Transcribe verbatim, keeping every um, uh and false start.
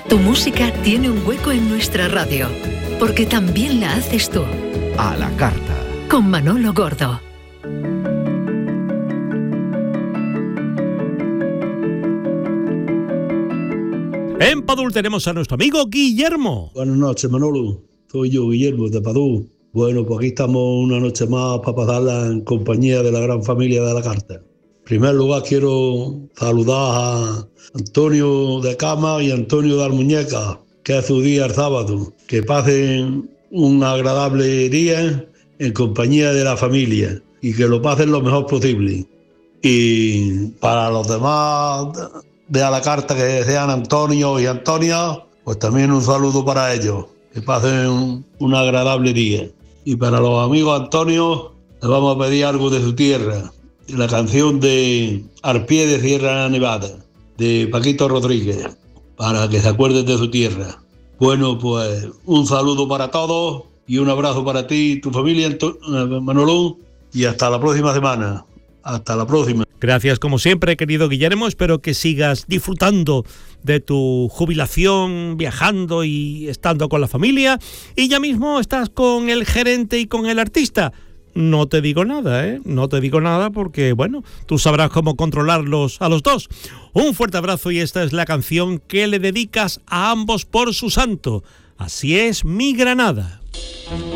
Tu música tiene un hueco en nuestra radio, porque también la haces tú. A la carta. Con Manolo Gordo. En Padul tenemos a nuestro amigo Guillermo. Buenas noches, Manolo. Soy yo, Guillermo, de Padul. Bueno, pues aquí estamos una noche más para pasarla en compañía de la gran familia de la carta. En primer lugar, quiero saludar a Antonio de Cama y Antonio de Almuñeca, que es su día el sábado. Que pasen un agradable día en compañía de la familia y que lo pasen lo mejor posible. Y para los demás de a la carta que sean Antonio y Antonia, pues también un saludo para ellos, que pasen un, un agradable día. Y para los amigos Antonio, les vamos a pedir algo de su tierra, la canción de Al pie de Sierra Nevada, de Paquito Rodríguez, para que se acuerden de su tierra. Bueno, pues un saludo para todos y un abrazo para ti y tu familia, Manolo, y hasta la próxima semana. Hasta la próxima. Gracias, como siempre, querido Guillermo. Espero que sigas disfrutando de tu jubilación, viajando y estando con la familia. Y ya mismo estás con el gerente y con el artista. No te digo nada, ¿eh? No te digo nada porque, bueno, tú sabrás cómo controlarlos a los dos. Un fuerte abrazo y esta es la canción que le dedicas a ambos por su santo. Así es mi Granada.